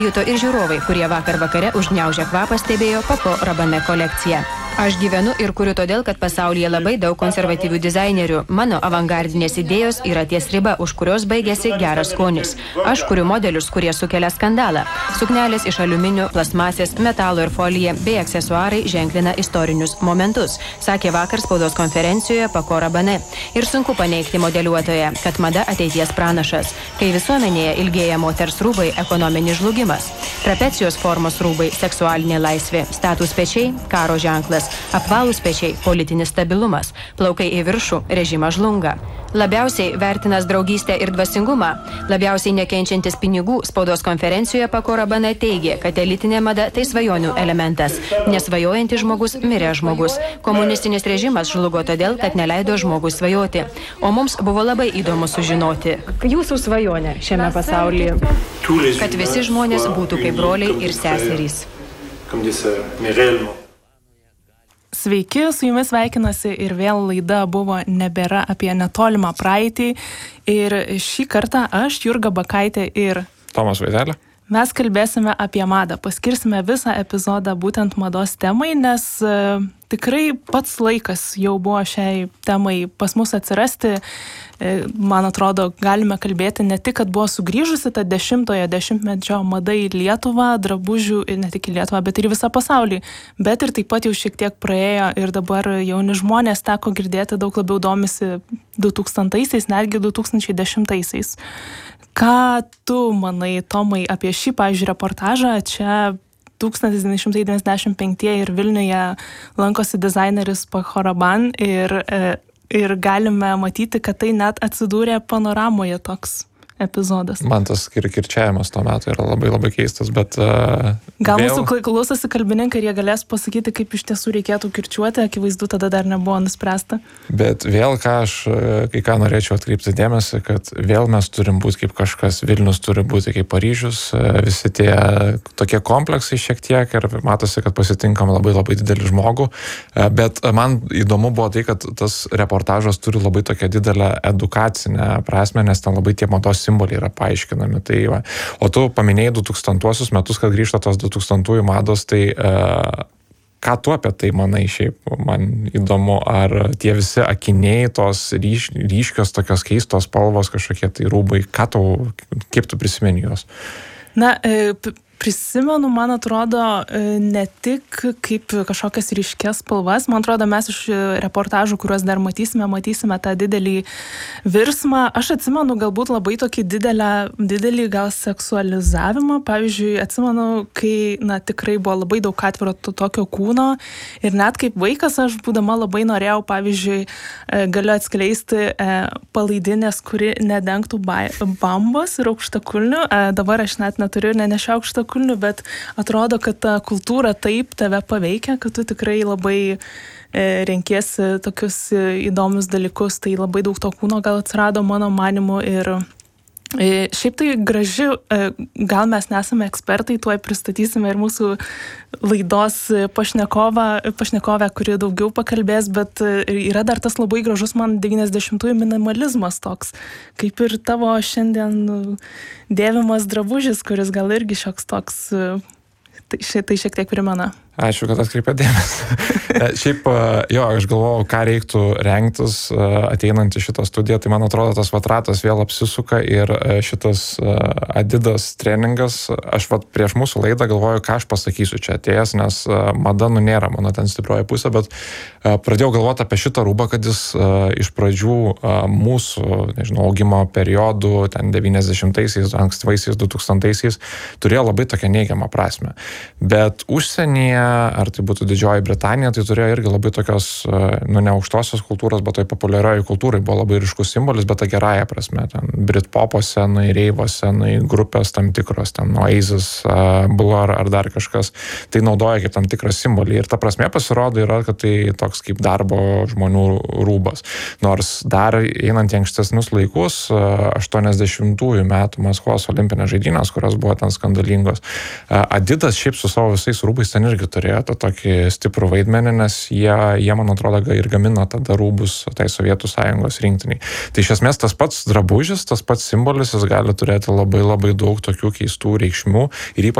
Juto ir žiūrovai, kurie vakar vakare užgniaužę kvapą stebėjo Paco Rabanne kolekciją. Aš gyvenu ir kuriu todėl, kad pasaulyje labai daug konservatyvių dizainerių. Mano avangardinės idėjos yra ties riba, už kurios baigėsi geras skonis. Aš kuriu modelius, kurie sukelia skandalą. Suknelės iš aliuminio, plastmasės, metalo ir folija bei aksesuarai ženklina istorinius momentus, sakė vakar spaudos konferencijoje Paco Rabanne. Ir sunku paneigti modeliuotoje, kad mada ateities pranašas. Kai visuomenėje ilgėja moters rūbai, ekonominis žlugimas. Trapecijos formos rūbai, seksualinė laisvė, status pečiai, karo ženklas. Apvalūs pečiai, politinis stabilumas, plaukai į viršų, režimas žlunga. Labiausiai vertinas draugystę ir dvasingumą. Labiausiai nekenčiantis pinigų spaudos konferencijoje Paco Rabanne teigė, kad elitinė mada tai svajonių elementas. Nesvajojantis žmogus mirė žmogus. Komunistinis režimas žlugo todėl, kad neleido žmogui svajoti. O mums buvo labai įdomu sužinoti. Jūsų svajonė šiame pasaulyje. Kad visi žmonės būtų kaip broliai ir seserys. Sveiki, su jumis sveikinasi ir vėl laida buvo Nebėra apie netolimą praeitį. Ir šį kartą aš, Jurga Bakaitė ir Tomas Vaitelė. Mes kalbėsime apie madą. Paskirsime visą epizodą būtent mados temai, nes tikrai pats laikas jau buvo šiai temai pas mus atsirasti. Man atrodo, galime kalbėti ne tik, kad buvo sugrįžusi ta 10-ojo dešimtmečio mada į Lietuvą, drabužių ir ne tik į Lietuvą, bet ir į visą pasaulį. Bet ir taip pat jau šiek tiek praėjo ir dabar jauni žmonės teko girdėti daug labiau domisi 2000-aisiais, netgi 2010-aisiais. Ką tu manai, Tomai, apie šį, pavyzdžiui, reportažą? Čia 1995 ir Vilniuje lankosi dizaineris Paco Rabanne ir galime matyti, kad tai net atsidūrė panoramoje toks epizodas. Man tas kirčiavimas tuo metu yra labai labai keistas, bet... Gal mūsų klausosi kalbininkai ir jie galės pasakyti, kaip iš tiesų reikėtų kirčiuoti, akivaizdu tada dar nebuvo nuspręsta. Bet vėl kai ką norėčiau atkreipti dėmesį, kad vėl mes turim būti kaip kažkas, Vilnius turi būti kaip Paryžius, visi tie tokie kompleksai šiek tiek ir matosi, kad pasitinkam labai labai didelį žmogų, bet man įdomu buvo tai, kad tas reportažas turi labai tokią didelę edukacinę prasmę, nes ten labai tie mados simboliai yra paaiškinami. Tai, va. O tu paminėjai 2000-uosius metus, kad grįžta tos 2000-ųjų mados, tai ką tu apie tai manai šiaip? Man įdomu, ar tie visi akiniai, tos ryškios, tokios keistos spalvos, kažkokie tai rūbai, kaip tu prisimeni juos? Na, prisimenu, man atrodo, ne tik kaip kažkokias ryškias spalvas. Man atrodo, mes iš reportažų, kuriuos dar matysime tą didelį virsmą. Aš atsimenu galbūt labai tokį didelį gal seksualizavimą. Pavyzdžiui, atsimenu, kai tikrai buvo labai daug atviro tokio kūno. Ir net kaip vaikas aš būdama labai norėjau, pavyzdžiui, galiu atskleisti palaidinės, kuri nedengtų bambos ir aukštakulnių. Dabar aš net neturiu ir nenešiu aukštakulnių, bet atrodo, kad ta kultūra taip tave paveikia, kad tu tikrai labai renkiesi tokius įdomius dalykus, tai labai daug to kūno gal atsirado mano manimu ir šiaip tai graži, gal mes nesame ekspertai, tuoj pristatysime ir mūsų laidos pašnekovę, kuri daugiau pakalbės, bet yra dar tas labai gražus man 90-ųjų minimalizmas toks, kaip ir tavo šiandien dėvimas drabužis, kuris gal irgi šioks toks, tai šiek tiek primena. Ačiū, kad atkreipė dėmesį. Šiaip, aš galvojau, ką reiktų rengtis ateinant į šitą studiją, tai man atrodo, tas ratas vėl apsisuka ir šitas Adidas treningas, aš prieš mūsų laidą galvoju, ką aš pasakysiu čia atėjęs, nes mada nėra mano ten stiprioji pusė, bet pradėjau galvoti apie šitą rūbą, kad jis iš pradžių mūsų, augimo periodų, ten 90-aisiais, ankstyvaisiais 2000-aisiais, turėjo labai tokią neigiamą prasmę. Bet užsienyje, ar tai būtų Didžioji Britanija, tai turėjo irgi labai tokios, ne aukštosios kultūros, bet toj populiarioji kultūrai buvo labai ryškus simbolis, bet ta gerąja prasme. Ten Britpopo scenai, reivo scenai, grupės tam tikros, ten Oasis, Blur ar dar kažkas, tai naudoja kaip tam tikrą simbolį. Ir ta prasme pasirodo yra, kad tai toks kaip darbo žmonių rūbas. Nors dar einant į ankstesnius laikus, 80-ųjų metų Maskvos olimpinės žaidynės, kurios buvo ten skandalingos, Adidas šiaip su savo visais rūbais ten irgi turėjo tą tokį stiprų vaidmenį, nes jie man atrodo, ir gamino tada rūbus tai Sovietų Sąjungos rinktiniai. Tai iš esmės tas pats drabužis, tas pats simbolis, jis gali turėti labai labai daug tokių keistų reikšmių ir ypač